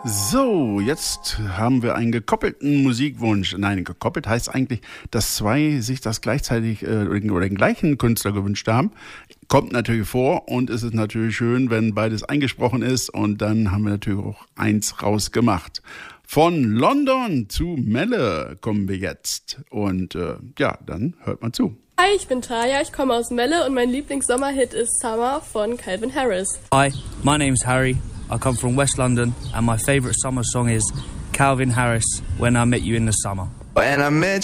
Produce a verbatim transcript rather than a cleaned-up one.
So, jetzt haben wir einen gekoppelten Musikwunsch. Nein, gekoppelt heißt eigentlich, dass zwei sich das gleichzeitig äh, oder den gleichen Künstler gewünscht haben. Kommt natürlich vor und es ist natürlich schön, wenn beides eingesprochen ist und dann haben wir natürlich auch eins rausgemacht. Von London zu Melle kommen wir jetzt und äh, ja, dann hört mal zu. Hi, ich bin Taya, ich komme aus Melle und mein Lieblingssommerhit ist Summer von Calvin Harris. Hi, my name's Harry. I come from West London and my favourite summer song is Calvin Harris, When I Met You in the Summer. When I met